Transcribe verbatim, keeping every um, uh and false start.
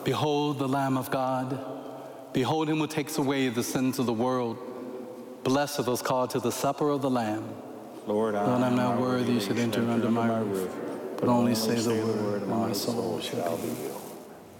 Behold the Lamb of God. Behold him who takes away the sins of the world. Blessed are those called to the supper of the Lamb. Lord, I Lord, I'm not not worthy you should enter under my roof, but only say the word, and my soul shall be healed.